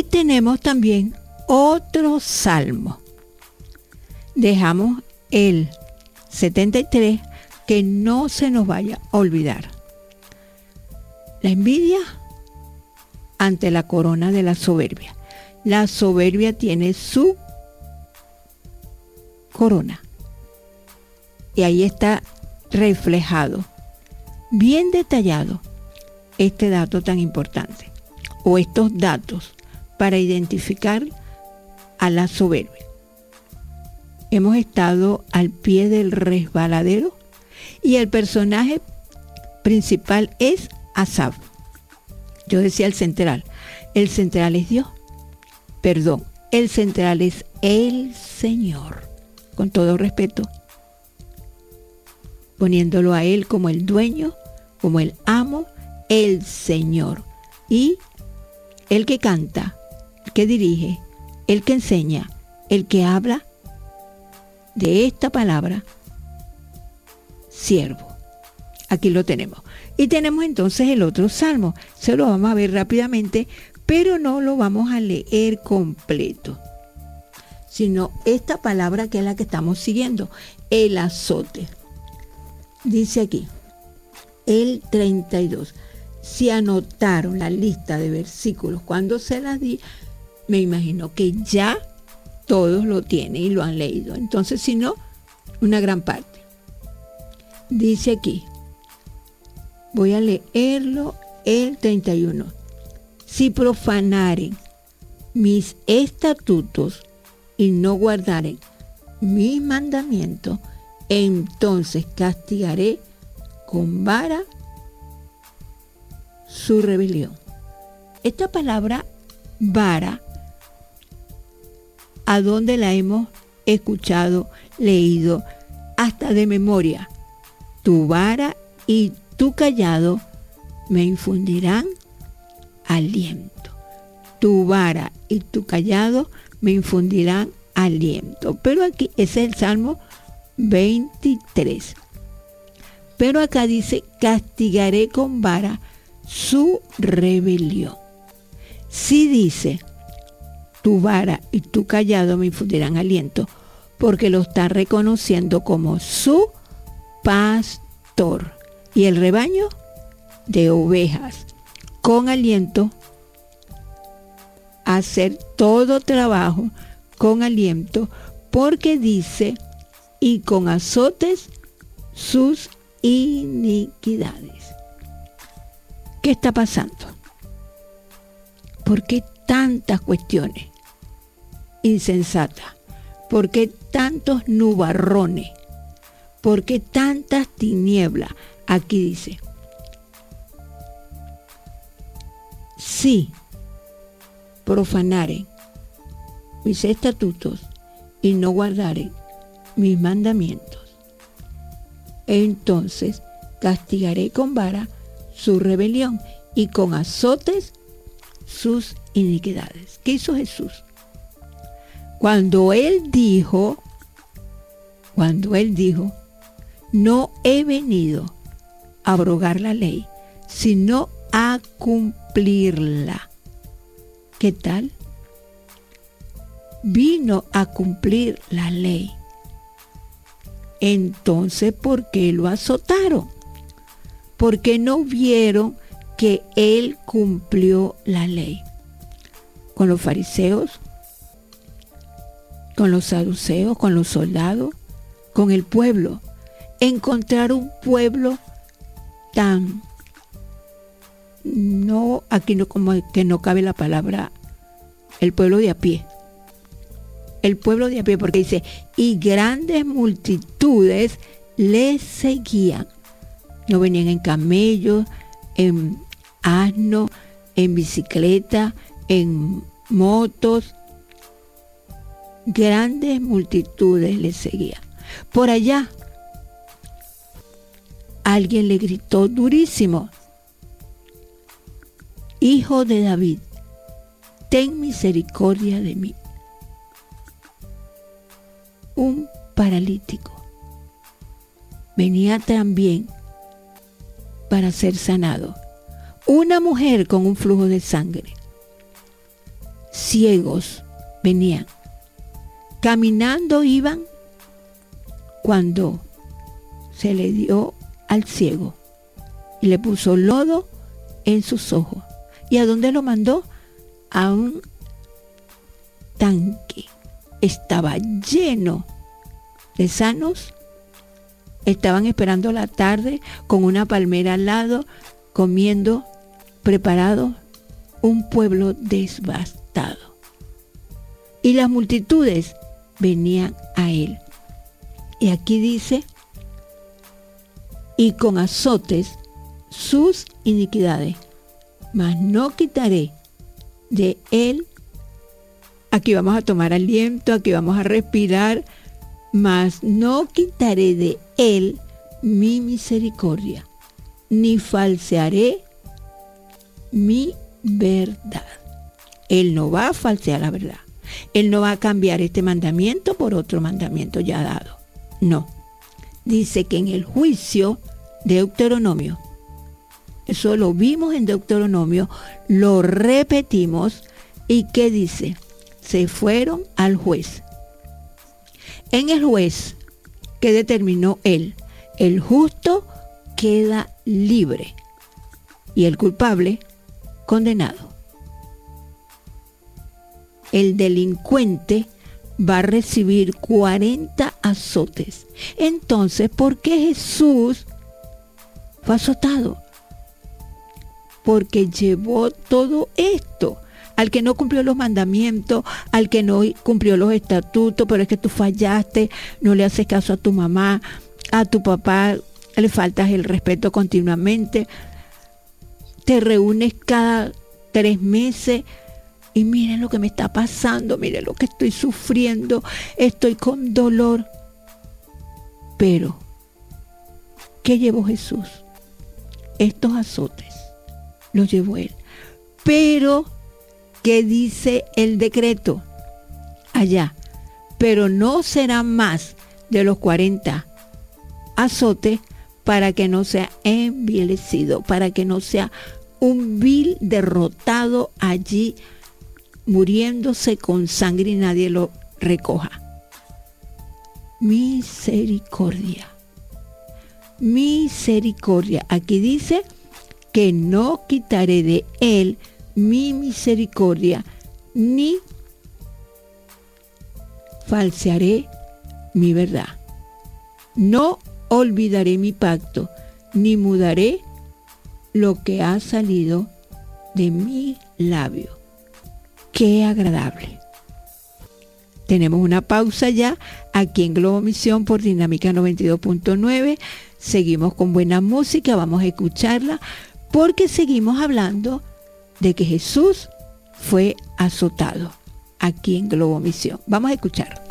tenemos también otro salmo. Dejamos el 73, que no se nos vaya a olvidar. La envidia ante la corona de la soberbia. La soberbia tiene su corona. Y ahí está reflejado, bien detallado, este dato tan importante, o estos datos para identificar a la soberbia. Hemos estado al pie del resbaladero y el personaje principal es Asaf. Yo decía el central es Dios. Perdón, el central es el Señor, con todo respeto, poniéndolo a Él como el dueño, como el amo, el Señor. Y el que canta, el que dirige, el que enseña, el que habla de esta palabra, siervo. Aquí lo tenemos. Y tenemos entonces el otro salmo. Se lo vamos a ver rápidamente, pero no lo vamos a leer completo, sino esta palabra que es la que estamos siguiendo, el azote. Dice aquí, el 32. Si anotaron la lista de versículos cuando se las di, me imagino que ya todos lo tienen y lo han leído. Entonces, si no, una gran parte. Dice aquí, voy a leerlo, el 31. Si profanaren mis estatutos y no guardaren mis mandamientos, entonces castigaré con vara su rebelión. Esta palabra vara, ¿a dónde la hemos escuchado, leído, hasta de memoria? Tu vara y tu callado me infundirán aliento. Tu vara y tu callado me infundirán aliento. Pero aquí, ese es el Salmo 23. Pero acá dice, castigaré con vara su rebelión. Si dice, tu vara y tu callado me infundirán aliento, porque lo está reconociendo como su pastor. Y el rebaño de ovejas con aliento, hacer todo trabajo con aliento, porque dice, y con azotes sus iniquidades. ¿Qué está pasando? ¿Por qué tantas cuestiones insensatas? ¿Por qué tantos nubarrones? ¿Por qué tantas tinieblas? Aquí dice, si profanaren mis estatutos y no guardaren mis mandamientos, entonces castigaré con vara su rebelión y con azotes sus iniquidades. ¿Qué hizo Jesús? Cuando él dijo, no he venido a abrogar la ley, sino a cumplirla. ¿Qué tal? Vino a cumplir la ley. Entonces, ¿por qué lo azotaron? Porque no vieron que él cumplió la ley. Con los fariseos, con los saduceos, con los soldados, con el pueblo. Encontrar un pueblo tan, no, aquí no, como que no cabe la palabra, el pueblo de a pie. El pueblo de a pie, porque dice, y grandes multitudes les seguían. No venían en camellos, en asno, en bicicleta, en motos. Grandes multitudes les seguían. Por allá, alguien le gritó durísimo, Hijo de David, ten misericordia de mí. Un paralítico venía también para ser sanado. Una mujer con un flujo de sangre ciegos venían. Caminando iban cuando se le dio al ciego y le puso lodo en sus ojos. ¿Y a dónde lo mandó? A un tanque. Estaba lleno de sanos. Estaban esperando la tarde con una palmera al lado, comiendo, preparado, un pueblo devastado. Y las multitudes venían a él. Y aquí dice, y con azotes sus iniquidades, mas no quitaré de él. Aquí vamos a tomar aliento, aquí vamos a respirar, mas no quitaré de él mi misericordia, ni falsearé mi verdad. Él no va a falsear la verdad. Él no va a cambiar este mandamiento por otro mandamiento ya dado. No. Dice que en el juicio de Deuteronomio, eso lo vimos en Deuteronomio, lo repetimos, y ¿qué dice? Se fueron al juez. En el juez que determinó él, el justo queda libre y el culpable condenado. El delincuente va a recibir 40 azotes. Entonces, ¿por qué Jesús fue azotado? Porque llevó todo esto. Al que no cumplió los mandamientos, al que no cumplió los estatutos, pero es que tú fallaste, no le haces caso a tu mamá, a tu papá, le faltas el respeto continuamente, te reúnes cada 3 meses y miren lo que me está pasando, miren lo que estoy sufriendo, estoy con dolor. Pero, ¿qué llevó Jesús? Estos azotes los llevó él. Pero, ¿qué dice el decreto? Allá. Pero no será más de los 40 azotes para que no sea envilecido, para que no sea un vil derrotado allí, muriéndose con sangre y nadie lo recoja. Misericordia. Misericordia. Aquí dice que no quitaré de él mi misericordia, ni falsearé mi verdad. No olvidaré mi pacto, ni mudaré lo que ha salido de mi labio. ¡Qué agradable! Tenemos una pausa ya aquí en Globo Misión por Dinámica 92.9. Seguimos con buena música, vamos a escucharla porque seguimos hablando de que Jesús fue azotado aquí en Globo Misión. Vamos a escuchar.